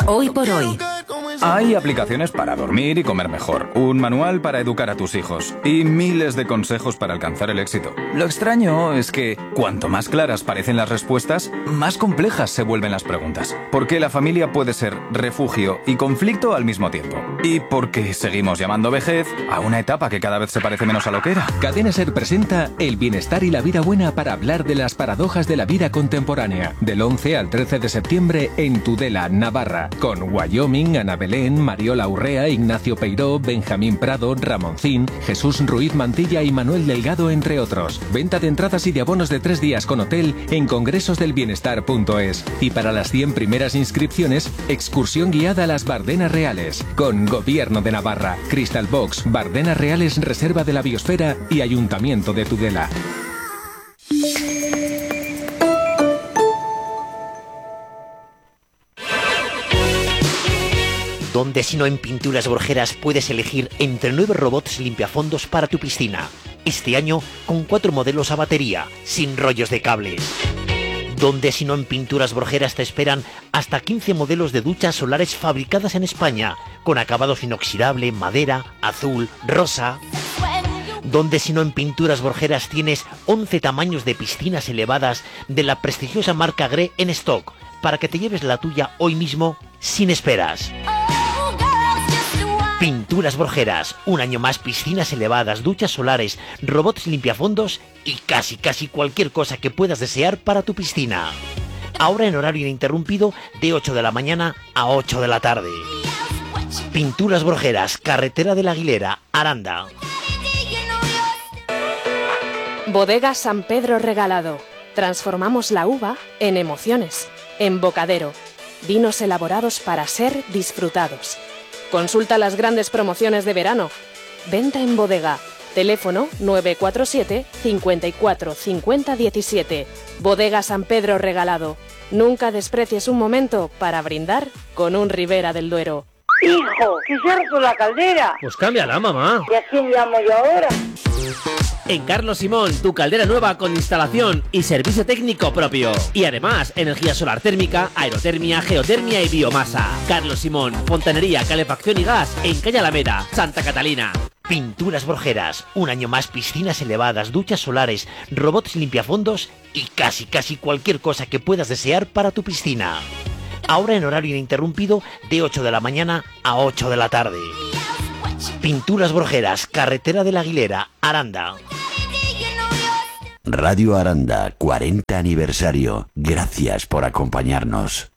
Hoy por hoy. Hay aplicaciones para dormir y comer mejor, un manual para educar a tus hijos y miles de consejos para alcanzar el éxito. Lo extraño es que cuanto más claras parecen las respuestas, más complejas se vuelven las preguntas. Porque la familia puede ser refugio y conflicto al mismo tiempo. Y porque seguimos llamando vejez a una etapa que cada vez se parece menos a lo que era. Cadena SER presenta El bienestar y la vida buena para hablar de las paradojas de la vida contemporánea. Del 11 al 13 de septiembre en Tudela, Navarra. Con Wyoming, Ana Belén, Mariola Urrea, Ignacio Peiró, Benjamín Prado, Ramoncín, Jesús Ruiz Mantilla y Manuel Delgado, entre otros. Venta de entradas y de abonos de 3 días con hotel en congresosdelbienestar.es. Y para las 100 primeras inscripciones, excursión guiada a las Bardenas Reales. Con Gobierno de Navarra, Crystal Box, Bardenas Reales, Reserva de la Biosfera y Ayuntamiento de Tudela. Donde si no en Pinturas Borjeras puedes elegir entre 9 robots limpiafondos para tu piscina. Este año con 4 modelos a batería, sin rollos de cables. Donde si no en Pinturas Borjeras te esperan hasta 15 modelos de duchas solares fabricadas en España, con acabados inoxidable, madera, azul, rosa. Donde si no en Pinturas Borjeras tienes 11 tamaños de piscinas elevadas de la prestigiosa marca Gré en stock, para que te lleves la tuya hoy mismo sin esperas. Pinturas Borjeras, un año más piscinas elevadas, duchas solares, robots limpiafondos y casi cualquier cosa que puedas desear para tu piscina. Ahora en horario ininterrumpido de 8 de la mañana a 8 de la tarde. Pinturas Borjeras, carretera de la Aguilera, Aranda. Bodega San Pedro Regalado. Transformamos la uva en emociones, en bocadero. Vinos elaborados para ser disfrutados. Consulta las grandes promociones de verano. Venta en bodega. Teléfono 947 54 50 17. Bodega San Pedro Regalado. Nunca desprecies un momento para brindar con un Ribera del Duero. Hijo, que se ha roto la caldera. Pues cámbiala, mamá. ¿Y a quién llamo yo ahora? En Carlos Simón, tu caldera nueva con instalación y servicio técnico propio. Y además, energía solar térmica, aerotermia, geotermia y biomasa. Carlos Simón, fontanería, calefacción y gas en Calle Alameda, Santa Catalina. Pinturas Borjeras, un año más piscinas elevadas, duchas solares, robots limpiafondos y casi cualquier cosa que puedas desear para tu piscina. Ahora en horario ininterrumpido de 8 de la mañana a 8 de la tarde. Pinturas Borjeras, carretera de la Aguilera, Aranda. Radio Aranda, 40 aniversario. Gracias por acompañarnos.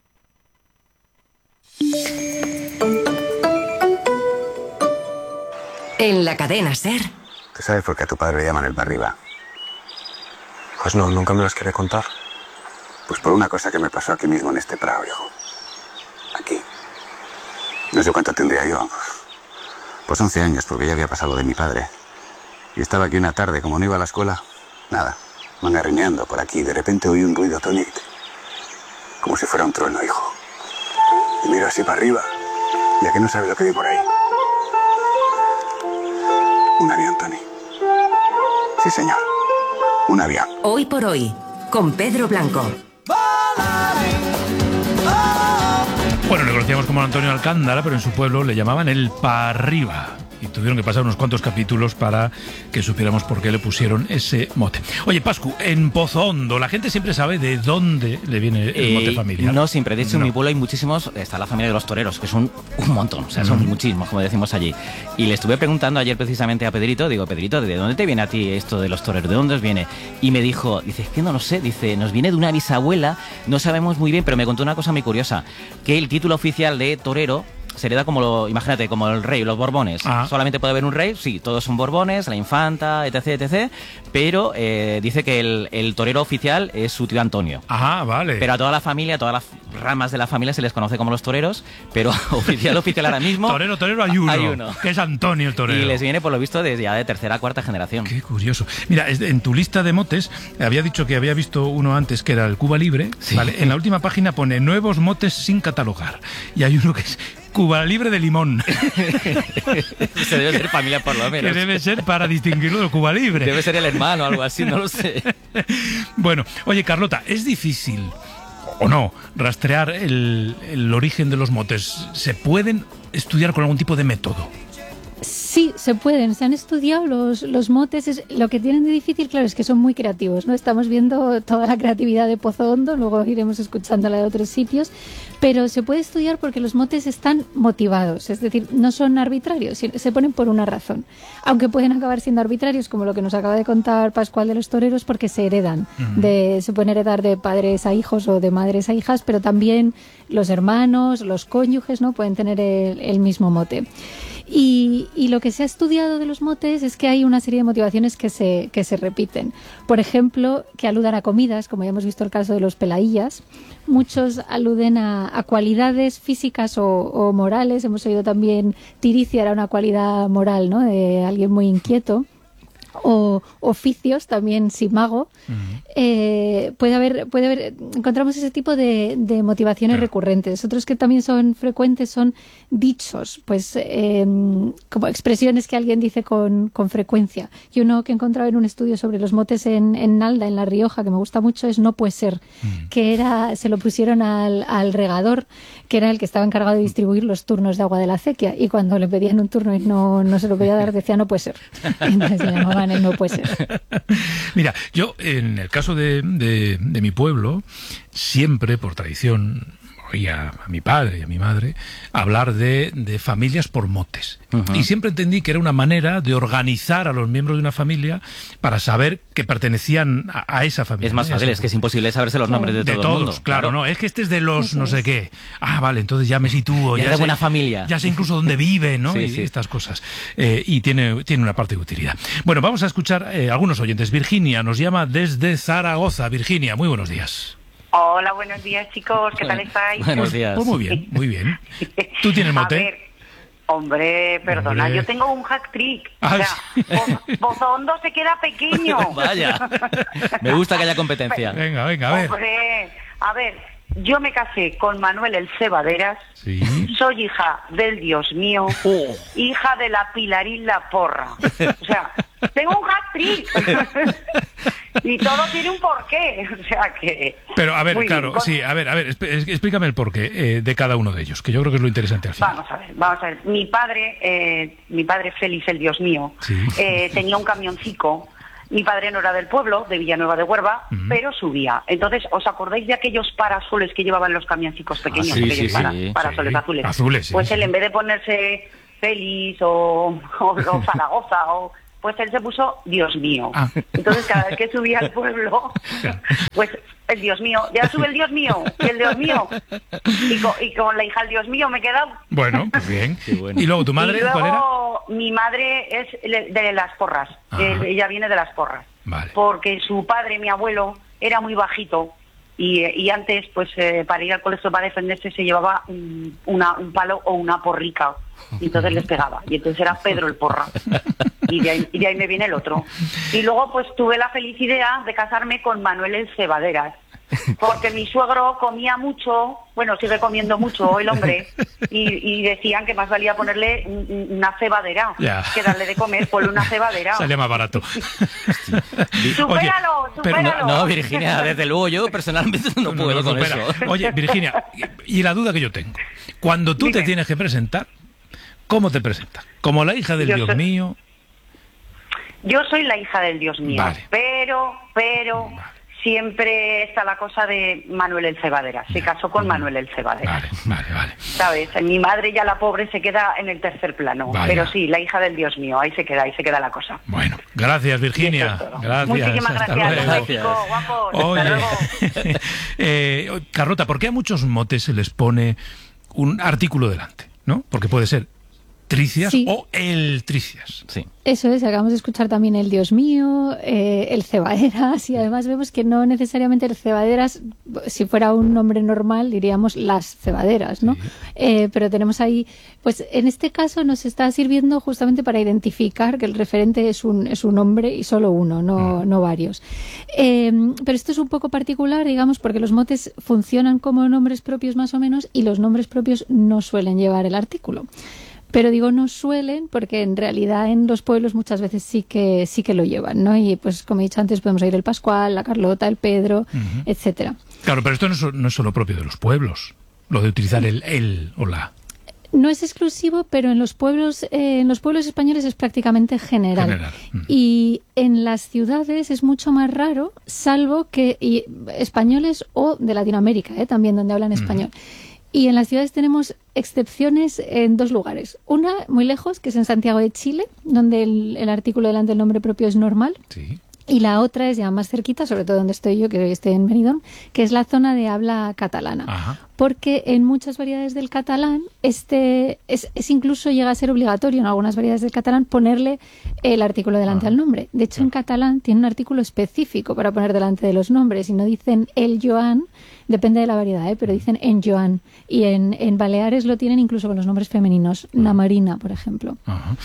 En la cadena SER. ¿Tú sabes por qué a tu padre le llaman el Barriba? Pues no, nunca me los quiere contar. Pues por una cosa que me pasó aquí mismo en este prado, hijo. Aquí. No sé cuánto tendría yo. Pues 11 años, porque ya había pasado de mi padre. Y estaba aquí una tarde, como no iba a la escuela, nada, mangarrineando por aquí. De repente oí un ruido, Tony, como si fuera un trueno, hijo. Y miro así para arriba, ya que no sabe lo que vi por ahí. Un avión, Tony. Sí, señor. Un avión. Hoy por hoy, con Pedro Blanco. Bueno, le conocíamos como Antonio Alcántara, pero en su pueblo le llamaban el Parriba. Y tuvieron que pasar unos cuantos capítulos para que supiéramos por qué le pusieron ese mote. Oye, Pascu, en Pozo Hondo, la gente siempre sabe de dónde le viene el mote familiar. No siempre. De hecho, en mi pueblo hay muchísimos. Está la familia de los toreros, que son un montón. O sea, son muchísimos, como decimos allí. Y le estuve preguntando ayer precisamente a Pedrito. Digo, Pedrito, ¿de dónde te viene a ti esto de los toreros? ¿De dónde os viene? Y me dijo, dice, es que no lo sé. Dice, nos viene de una bisabuela. No sabemos muy bien, pero me contó una cosa muy curiosa. Que el título oficial de torero se le da como, imagínate, como el rey, los borbones. Solamente puede haber un rey, sí, todos son borbones, la infanta, etc, pero dice que el torero oficial es su tío Antonio. Ajá, vale. Pero a toda la familia, a todas las ramas de la familia se les conoce como los toreros, pero oficial ahora mismo... Torero hay uno, que es Antonio el torero. Y les viene, por lo visto, desde ya de tercera a cuarta generación. Qué curioso. Mira, en tu lista de motes, había dicho que había visto uno antes que era el Cuba Libre, sí. Vale. En la última página pone nuevos motes sin catalogar. Y hay uno que es Cuba Libre de Limón. Se debe ser familia por lo menos. Que debe ser para distinguirlo de Cuba Libre. Debe ser el hermano o algo así, no lo sé. Bueno, oye, Carlota, es difícil o no, rastrear el origen de los motes, ¿se pueden estudiar con algún tipo de método? Sí, se pueden. Se han estudiado los motes. Lo que tienen de difícil, claro, es que son muy creativos, ¿no? Estamos viendo toda la creatividad de Pozo Hondo, luego iremos escuchándola de otros sitios, pero se puede estudiar porque los motes están motivados, es decir, no son arbitrarios, se ponen por una razón. Aunque pueden acabar siendo arbitrarios, como lo que nos acaba de contar Pascual de los toreros, porque se heredan. Se pueden heredar de padres a hijos o de madres a hijas, pero también los hermanos, los cónyuges, ¿no? Pueden tener el mismo mote. Y lo que se ha estudiado de los motes es que hay una serie de motivaciones que se repiten. Por ejemplo, que aludan a comidas, como ya hemos visto el caso de los pelaillas. Muchos aluden a cualidades físicas o morales. Hemos oído también Tiricia era una cualidad moral, ¿no? De alguien muy inquieto. O oficios, también simago. Puede haber, encontramos ese tipo de motivaciones recurrentes. Otros que también son frecuentes son dichos, pues como expresiones que alguien dice con frecuencia. Y uno que he encontrado en un estudio sobre los motes en Nalda, en La Rioja, que me gusta mucho, es no puede ser, que se lo pusieron al regador, que era el que estaba encargado de distribuir los turnos de agua de la acequia, y cuando le pedían un turno y no se lo podía dar, decía no puede ser. Entonces se llamaban el no puede ser. Mira, yo en el caso de mi pueblo, siempre por tradición oía a mi padre y a mi madre hablar de familias por motes. Y siempre entendí que era una manera de organizar a los miembros de una familia para saber que pertenecían a esa familia. Es más fácil, es que es imposible saberse los nombres de todo el mundo. Claro, no, es que este es de los no sé qué. Ah, vale, entonces ya me sitúo. Ya es de buena familia. Ya sé incluso dónde vive, ¿no? Sí. Estas cosas. Y tiene una parte de utilidad. Bueno, vamos a escuchar algunos oyentes. Virginia nos llama desde Zaragoza. Virginia, muy buenos días. Hola, buenos días, chicos. ¿Qué tal estáis? Buenos días. Pues muy bien, muy bien. ¿Tú tienes mote? A ver, hombre, perdona, yo tengo un hack trick. O sea, Pozo Hondo se queda pequeño. Vaya, me gusta que haya competencia. Venga, a ver. Hombre, a ver, yo me casé con Manuel el Cebaderas. Sí. Soy hija del Dios mío, hija de la Pilarín la Porra. O sea, tengo un hack trick. Y todo tiene un porqué, o sea que... Pero, a ver, claro, sí, a ver, explícame el porqué de cada uno de ellos, que yo creo que es lo interesante al final. Vamos a ver. Mi padre Félix, el Dios mío, tenía un camioncico. Mi padre no era del pueblo, de Villanueva de Huerva, pero subía. Entonces, ¿os acordáis de aquellos parasoles que llevaban los camioncicos pequeños? Parasoles azules. Pues él, en vez de ponerse Félix o Zaragoza pues él se puso Dios mío. Entonces cada vez que subía al pueblo, pues el Dios mío, ya sube el Dios mío, y el Dios mío. Y con la hija del Dios mío me he quedado. Bueno, pues bien. Bueno. ¿Y luego tu madre cuál era? Mi madre es de Las Porras. Ella viene de Las Porras. Vale. Porque su padre, mi abuelo, era muy bajito. Y antes, pues para ir al colegio para defenderse se llevaba un palo o una porrica. Y entonces les pegaba. Y entonces era Pedro el Porra. Y de ahí me viene el otro. Y luego pues tuve la feliz idea de casarme con Manuel el Cebaderas. Porque mi suegro comía mucho, bueno, sigue comiendo mucho el hombre, y decían que más valía ponerle una cebadera que darle de comer, ponle una cebadera. Salía más barato. ¡Supéralo! No, Virginia, desde luego yo personalmente no puedo con eso. Oye, Virginia, y la duda que yo tengo, cuando tú te tienes que presentar, ¿cómo te presentas? ¿Como la hija del Dios mío? Yo soy la hija del Dios mío, vale. pero siempre está la cosa de Manuel el Cebaderas. Se casó con Manuel el Cebaderas. Vale. ¿Sabes? Mi madre ya, la pobre, se queda en el tercer plano. Vaya. Pero sí, la hija del Dios mío, ahí se queda la cosa. Bueno, gracias, Virginia. Gracias. Muchísimas gracias. Gracias. Guapos. Oye, Carlota, ¿por qué a muchos motes se les pone un artículo delante? ¿No? Porque puede ser Tricias o el Tricias. Sí. Eso es, acabamos de escuchar también el Dios mío, el Cebaderas, y además vemos que no necesariamente el Cebaderas, si fuera un nombre normal diríamos las cebaderas, ¿no? Sí. Pero tenemos ahí, pues en este caso nos está sirviendo justamente para identificar que el referente es un hombre y solo uno, no varios. Pero esto es un poco particular, digamos, porque los motes funcionan como nombres propios más o menos y los nombres propios no suelen llevar el artículo. Pero digo no suelen porque en realidad en los pueblos muchas veces sí que lo llevan, ¿no? Y pues como he dicho antes podemos oír el Pascual, la Carlota, el Pedro, etcétera. Claro, pero esto no es solo propio de los pueblos, lo de utilizar el o la. No es exclusivo, pero en los pueblos españoles es prácticamente general. Y en las ciudades es mucho más raro, salvo que españoles o de Latinoamérica, también donde hablan español. Y en las ciudades tenemos excepciones en 2 lugares. Una, muy lejos, que es en Santiago de Chile, donde el artículo delante del nombre propio es normal. Sí. Y la otra es ya más cerquita, sobre todo donde estoy yo, que hoy estoy en Benidorm, que es la zona de habla catalana. Ajá. Porque en muchas variedades del catalán es incluso llega a ser obligatorio en algunas variedades del catalán ponerle el artículo delante al nombre. De hecho, en catalán tiene un artículo específico para poner delante de los nombres y no dicen el Joan, depende de la variedad, pero dicen en Joan. Y en Baleares lo tienen incluso con los nombres femeninos, na Marina, por ejemplo. Ajá.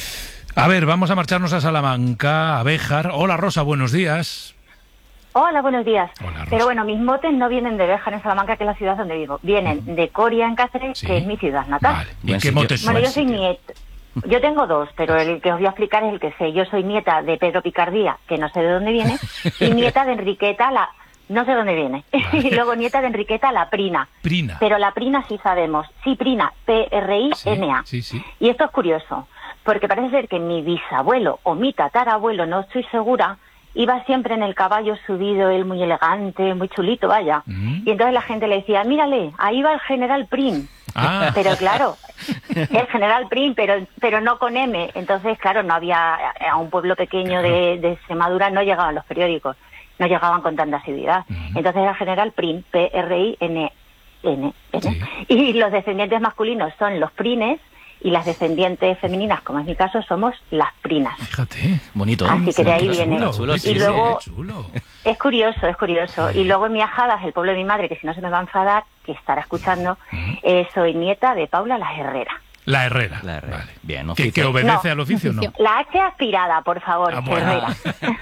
A ver, vamos a marcharnos a Salamanca, a Béjar. Hola, Rosa, buenos días. Hola, buenos días. Hola, Rosa. Pero bueno, mis motes no vienen de Béjar en Salamanca, que es la ciudad donde vivo. Vienen de Coria en Cáceres, que es mi ciudad natal. Vale. ¿Y qué motes son? Bueno, yo soy nieta. Yo tengo 2, pero el que os voy a explicar es el que sé. Yo soy nieta de Pedro Picardía, que no sé de dónde viene, y nieta de Enriqueta, no sé dónde viene. Vale. Y luego nieta de Enriqueta, la Prina. Prina. Pero la Prina sí sabemos. Sí, Prina, P-R-I-N-A. Sí, sí. Y esto es curioso, porque parece ser que mi bisabuelo o mi tatarabuelo, no estoy segura, iba siempre en el caballo subido, él muy elegante, muy chulito, vaya. Y entonces la gente le decía, mírale, ahí va el general Prim. Ah. Pero claro, el general Prim, pero no con M. Entonces, claro, no había, a un pueblo pequeño de Extremadura no llegaban los periódicos, no llegaban con tanta asiduidad. Entonces era el general Prim, P-R-I-N-N. Sí. Y los descendientes masculinos son los Prines, y las descendientes femeninas, como es mi caso, somos las Prinas. Fíjate, bonito. Así que de ahí viene. Chulo, y luego, chulo. es curioso. Y luego en mi Ajadas, el pueblo de mi madre, que si no se me va a enfadar, que estará escuchando, soy nieta de Paula la Herrera. La Herrera. Vale. Bien, ¿Que obedece al oficio, no? La H aspirada, por favor, bueno. Herrera.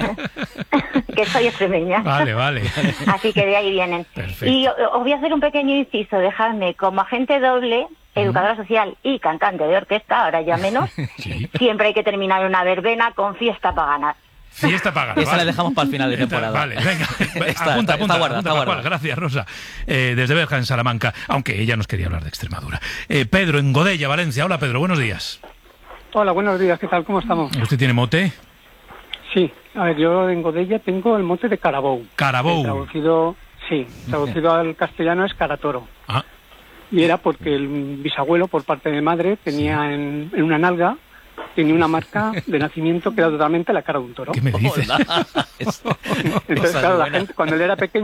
Que soy extremeña. Vale. Así que de ahí vienen. Perfecto. Y os voy a hacer un pequeño inciso, dejadme, como agente doble, educadora social y cantante de orquesta, ahora ya menos, siempre hay que terminar una verbena con fiesta pagana. Fiesta pagana. Esa la dejamos para el final de temporada. Vale, venga. Apunta, guarda. Gracias, Rosa. Desde Berja, en Salamanca, aunque ella nos quería hablar de Extremadura. Pedro, en Godella, Valencia. Hola, Pedro, buenos días. Hola, buenos días. ¿Qué tal? ¿Cómo estamos? ¿Usted tiene mote? Sí. A ver, yo en Godella tengo el mote de Carabou. Carabou. Traducido al castellano es Caratoro. Ah. Y era porque el bisabuelo, por parte de madre, tenía en una nalga, tenía una marca de nacimiento que era totalmente la cara de un toro. ¿Qué me dices? Entonces, claro, la gente, cuando él era pequeño,